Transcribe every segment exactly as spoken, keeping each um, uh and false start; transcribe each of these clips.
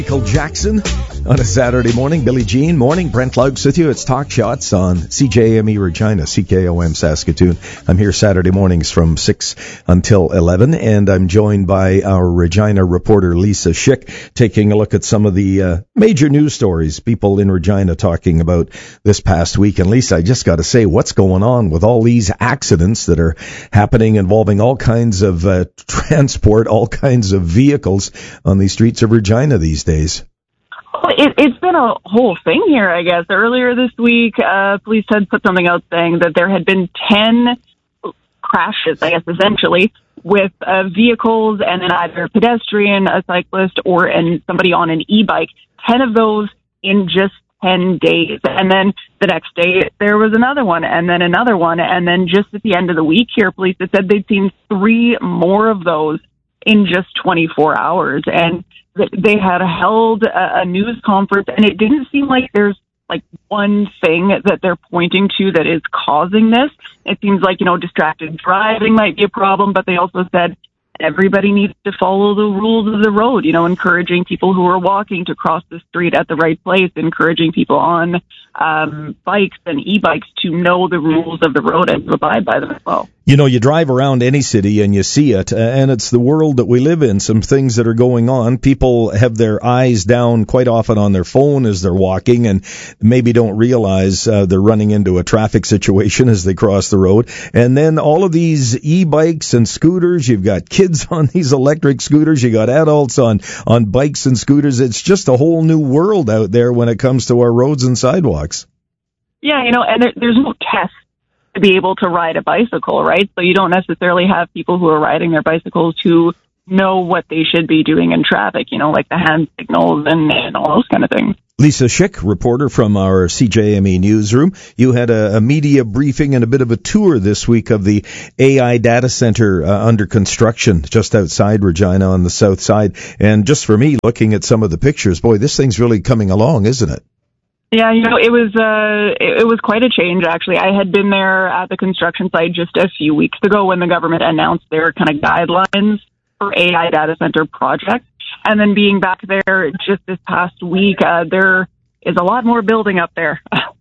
Michael Jackson on a Saturday morning. Billie Jean, morning. Brent Lugs with you. It's Talk Shots on C J M E Regina, C K O M Saskatoon. I'm here Saturday mornings from six until eleven, and I'm joined by our Regina reporter, Lisa Schick, taking a look at some of the uh, major news stories people in Regina talking about this past week. And Lisa, I just got to say, what's going on with all these accidents that are happening involving all kinds of uh, transport, all kinds of vehicles on the streets of Regina these days? Well, it, it's been a whole thing here, I guess. Earlier this week, uh, police had put something out saying that there had been ten crashes, I guess, essentially, with uh, vehicles and then either a pedestrian, a cyclist, or and somebody on an e-bike. Ten of those in just ten days. And then the next day, there was another one, and then another one. And then just at the end of the week here, police had said they'd seen three more of those in just twenty-four hours. And they had held a news conference, and it didn't seem like there's like one thing that they're pointing to that is causing this. It seems like, you know, distracted driving might be a problem, but they also said everybody needs to follow the rules of the road, you know, encouraging people who are walking to cross the street at the right place, encouraging people on um, bikes and e-bikes to know the rules of the road and to abide by them as well. You know, you drive around any city and you see it, and it's the world that we live in, some things that are going on. People have their eyes down quite often on their phone as they're walking and maybe don't realize uh, they're running into a traffic situation as they cross the road. And then all of these e-bikes and scooters, you've got kids on these electric scooters, you got adults on, on bikes and scooters. It's just a whole new world out there when it comes to our roads and sidewalks. Yeah, you know, and there, there's no test to be able to ride a bicycle, right? So you don't necessarily have people who are riding their bicycles who know what they should be doing in traffic, you know, like the hand signals and, and all those kind of things. Lisa Schick, reporter from our C J M E newsroom. You had a, a media briefing and a bit of a tour this week of the A I data center uh, under construction just outside Regina on the south side. And just for me, looking at some of the pictures, boy, this thing's really coming along, isn't it? Yeah, you know, it was uh, it, it was quite a change, actually. I had been there at the construction site just a few weeks ago when the government announced their kind of guidelines for A I data center projects. And then being back there just this past week, uh, there is a lot more building up there.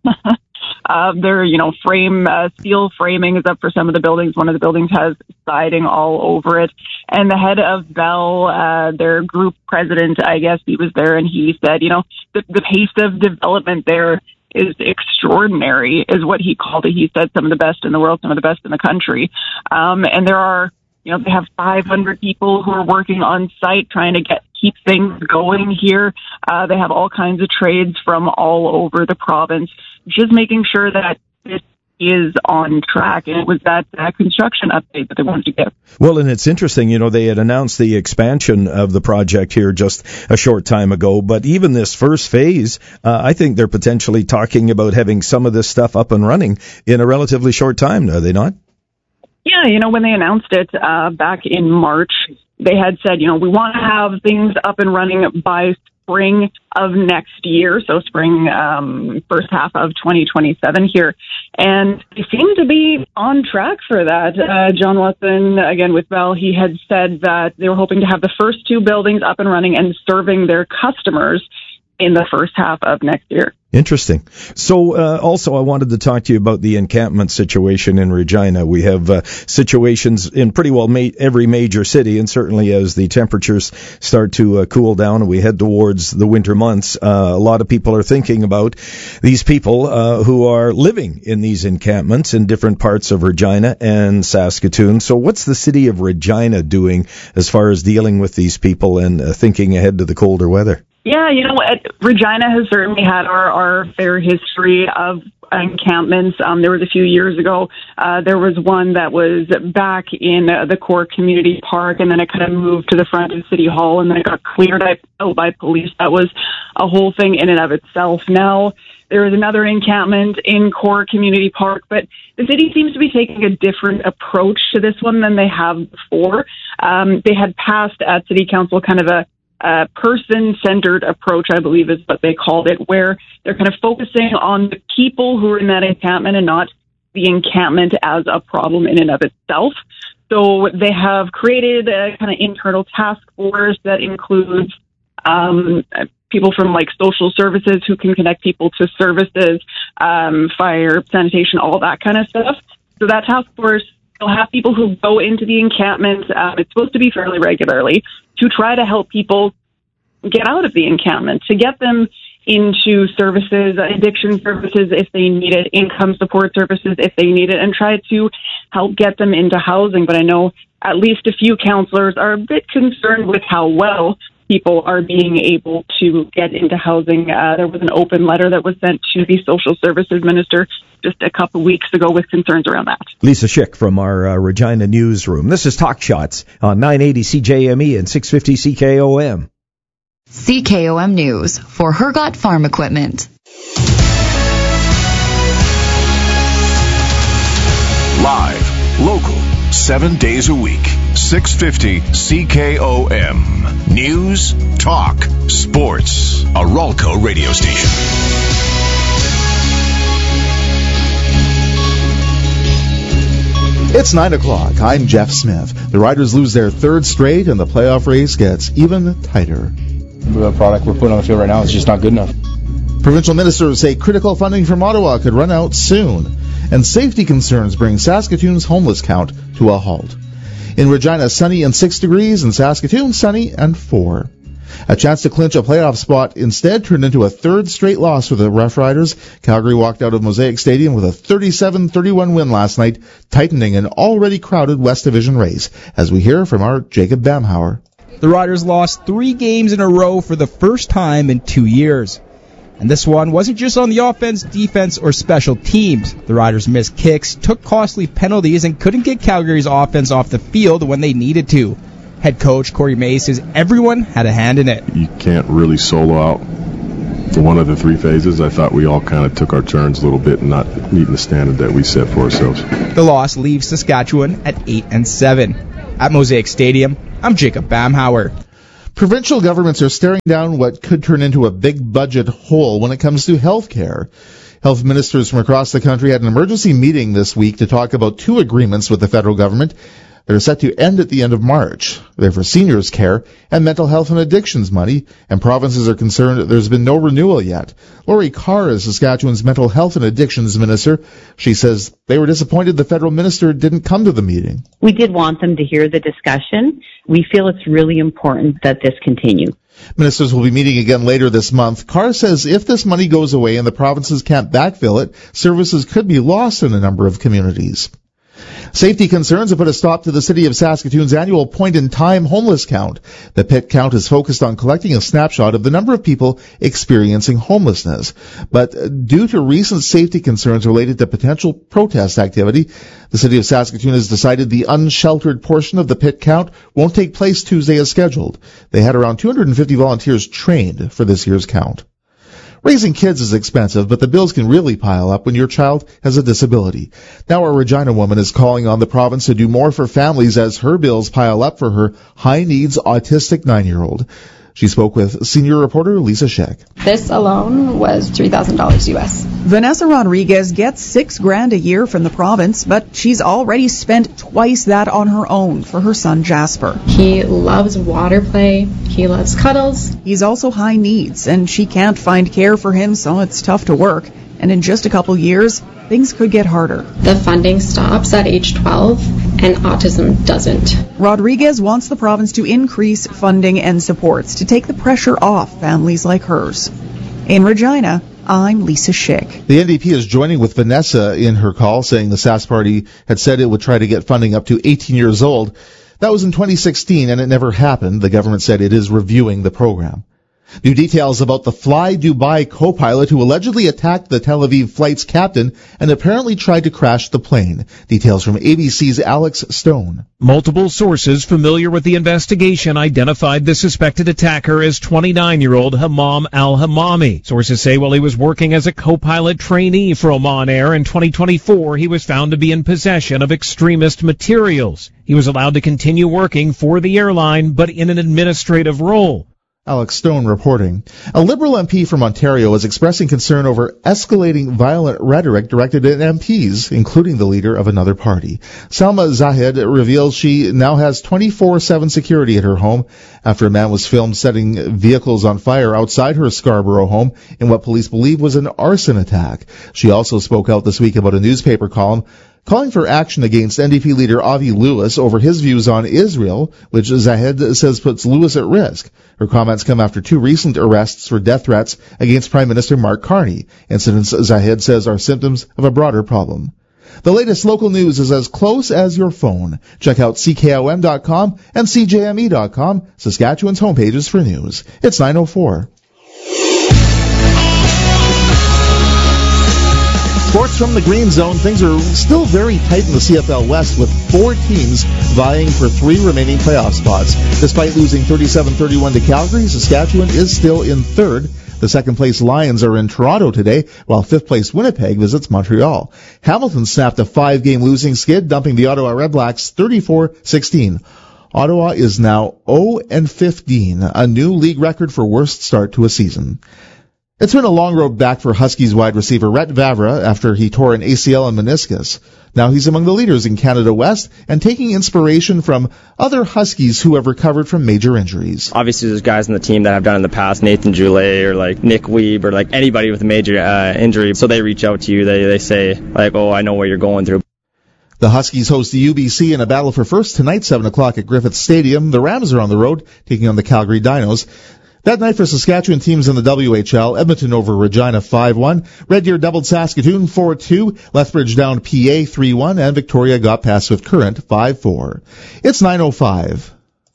uh, there, you know, frame, uh, steel framing is up for some of the buildings. One of the buildings has siding all over it. And the head of Bell, uh, their group president, I guess he was there, and he said, you know, the, the pace of development there is extraordinary, is what he called it. He said some of the best in the world, some of the best in the country. Um, and there are, you know, they have five hundred people who are working on site trying to get keep things going here. Uh, they have all kinds of trades from all over the province, just making sure that this is on track. And it was that uh, construction update that they wanted to give. Well, and it's interesting, you know, they had announced the expansion of the project here just a short time ago, but even this first phase, uh, I think they're potentially talking about having some of this stuff up and running in a relatively short time, are they not? Yeah, you know, when they announced it uh, back in March, they had said, you know, we want to have things up and running by spring of next year, so spring, um, first half of twenty twenty-seven here. And they seem to be on track for that. Uh, John Watson, again with Bell, he had said that they were hoping to have the first two buildings up and running and serving their customers in the first half of next year. Interesting. So uh, also I wanted to talk to you about the encampment situation in Regina. We have uh, situations in pretty well ma- every major city, and certainly as the temperatures start to uh, cool down and we head towards the winter months, uh, a lot of people are thinking about these people uh, who are living in these encampments in different parts of Regina and Saskatoon. So what's the city of Regina doing as far as dealing with these people and uh, thinking ahead to the colder weather? Yeah, you know what? Regina has certainly had our, our fair history of encampments. Um, there was a few years ago, uh, there was one that was back in uh, the core community park, and then it kind of moved to the front of City Hall, and then it got cleared out by police. That was a whole thing in and of itself. Now, there is another encampment in core community park, but the city seems to be taking a different approach to this one than they have before. Um, they had passed at City Council kind of a Uh, person-centered approach, I believe is what they called it, where they're kind of focusing on the people who are in that encampment and not the encampment as a problem in and of itself. So they have created a kind of internal task force that includes um, people from like social services who can connect people to services, um, fire, sanitation, all that kind of stuff. So that task force will have people who go into the encampment. Um, it's supposed to be fairly regularly to try to help people get out of the encampment, to get them into services, addiction services if they need it, income support services if they need it, and try to help get them into housing. But I know at least a few counselors are a bit concerned with how well people are being able to get into housing. Uh, there was an open letter that was sent to the social services minister just a couple weeks ago with concerns around that. Lisa Schick from our uh, Regina newsroom. This is Talk Shots on nine eighty C J M E and six fifty C K O M. C K O M News for Hergot Farm Equipment. Live, local, seven days a week. six fifty C K O M. News, talk, sports. A Ralco radio station. It's nine o'clock. I'm Jeff Smith. The Riders lose their third straight, and the playoff race gets even tighter. The product we're putting on the field right now is just not good enough. Provincial ministers say critical funding from Ottawa could run out soon, and safety concerns bring Saskatoon's homeless count to a halt. In Regina, sunny and six degrees, in Saskatoon, sunny and four. A chance to clinch a playoff spot instead turned into a third straight loss for the Rough Riders. Calgary walked out of Mosaic Stadium with a thirty-seven thirty-one win last night, tightening an already crowded West Division race, as we hear from our Jacob Bamhauer. The Riders lost three games in a row for the first time in two years. And this one wasn't just on the offense, defense, or special teams. The Riders missed kicks, took costly penalties, and couldn't get Calgary's offense off the field when they needed to. Head coach Corey May says everyone had a hand in it. You can't really solo out one of the three phases. I thought we all kind of took our turns a little bit and not meeting the standard that we set for ourselves. The loss leaves Saskatchewan at eight and seven. At Mosaic Stadium, I'm Jacob Bamhauer. Provincial governments are staring down what could turn into a big budget hole when it comes to health care. Health ministers from across the country had an emergency meeting this week to talk about two agreements with the federal government. They're set to end at the end of March. They're for seniors' care and mental health and addictions money, and provinces are concerned that there's been no renewal yet. Lori Carr is Saskatchewan's mental health and addictions minister. She says they were disappointed the federal minister didn't come to the meeting. We did want them to hear the discussion. We feel it's really important that this continue. Ministers will be meeting again later this month. Carr says if this money goes away and the provinces can't backfill it, services could be lost in a number of communities. Safety concerns have put a stop to the city of Saskatoon's annual point-in-time homeless count. The pit count is focused on collecting a snapshot of the number of people experiencing homelessness. But due to recent safety concerns related to potential protest activity, the city of Saskatoon has decided the unsheltered portion of the pit count won't take place Tuesday as scheduled. They had around two hundred fifty volunteers trained for this year's count. Raising kids is expensive, but the bills can really pile up when your child has a disability. Now a Regina woman is calling on the province to do more for families as her bills pile up for her high-needs autistic nine-year-old. She spoke with senior reporter Lisa Schick. This alone was three thousand dollars U S. Vanessa Rodriguez gets six grand a year from the province, but she's already spent twice that on her own for her son Jasper. He loves water play. He loves cuddles. He's also high needs, and she can't find care for him, so it's tough to work. And in just a couple years, things could get harder. The funding stops at age twelve, and autism doesn't. Rodriguez wants the province to increase funding and supports to take the pressure off families like hers. In Regina, I'm Lisa Schick. The N D P is joining with Vanessa in her call, saying the Sask Party had said it would try to get funding up to eighteen years old. That was in twenty sixteen, and it never happened. The government said it is reviewing the program. New details about the Fly Dubai co-pilot who allegedly attacked the Tel Aviv flight's captain and apparently tried to crash the plane. Details from A B C's Alex Stone. Multiple sources familiar with the investigation identified the suspected attacker as twenty-nine-year-old Hammam al-Hammami. Sources say while he was working as a co-pilot trainee for Oman Air in twenty twenty-four, he was found to be in possession of extremist materials. He was allowed to continue working for the airline, but in an administrative role. Alex Stone reporting. A Liberal M P from Ontario is expressing concern over escalating violent rhetoric directed at M Ps, including the leader of another party. Salma Zahid reveals she now has twenty-four seven security at her home after a man was filmed setting vehicles on fire outside her Scarborough home in what police believe was an arson attack. She also spoke out this week about a newspaper column calling for action against N D P leader Avi Lewis over his views on Israel, which Zahid says puts Lewis at risk. Her comments come after two recent arrests for death threats against Prime Minister Mark Carney, incidents Zahid says are symptoms of a broader problem. The latest local news is as close as your phone. Check out C K O M dot com and C J M E dot com, Saskatchewan's homepages for news. It's nine oh four. Sports from the Green Zone. Things are still very tight in the C F L West with four teams vying for three remaining playoff spots. Despite losing thirty-seven thirty-one to Calgary, Saskatchewan is still in third. The second-place Lions are in Toronto today, while fifth-place Winnipeg visits Montreal. Hamilton snapped a five-game losing skid, dumping the Ottawa Redblacks thirty-four sixteen. Ottawa is now oh and fifteen, a new league record for worst start to a season. It's been a long road back for Huskies wide receiver Rhett Vavra after he tore an A C L and meniscus. Now he's among the leaders in Canada West and taking inspiration from other Huskies who have recovered from major injuries. Obviously, there's guys on the team that have done in the past, Nathan Joulet or like Nick Weeb or like anybody with a major uh, injury. So they reach out to you. They they say like, oh, I know what you're going through. The Huskies host the U B C in a battle for first tonight, seven o'clock at Griffith Stadium. The Rams are on the road, taking on the Calgary Dinos. That night for Saskatchewan teams in the W H L, Edmonton over Regina five one, Red Deer doubled Saskatoon four two, Lethbridge down P A three one, and Victoria got past Swift Current five four. It's nine oh five.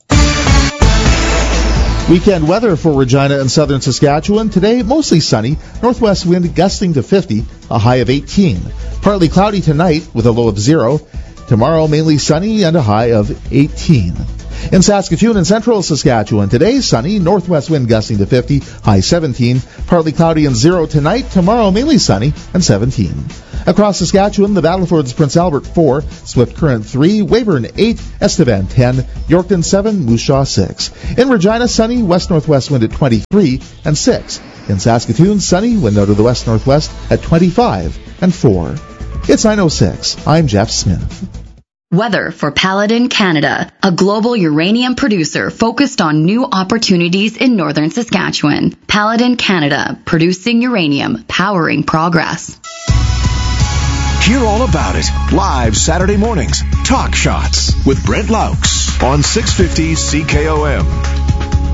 Weekend weather for Regina and southern Saskatchewan. Today, mostly sunny, northwest wind gusting to fifty, a high of eighteen. Partly cloudy tonight with a low of zero. Tomorrow, mainly sunny and a high of eighteen. In Saskatoon and central Saskatchewan, today sunny, northwest wind gusting to fifty, high seventeen. Partly cloudy and zero tonight. Tomorrow, mainly sunny and seventeen. Across Saskatchewan, the Battlefords Prince Albert four, Swift Current three, Weyburn eight, Estevan ten, Yorkton seven, Moose Jaw six. In Regina, sunny, west-northwest wind at twenty-three and six. In Saskatoon, sunny, wind out of the west-northwest at twenty-five and four. It's nine oh six. I'm Jeff Smith. Weather for Paladin Canada, a global uranium producer focused on new opportunities in northern Saskatchewan. Paladin Canada, producing uranium, powering progress. Hear all about it live Saturday mornings. Talk Shots with Brent Laux on six fifty C K O M.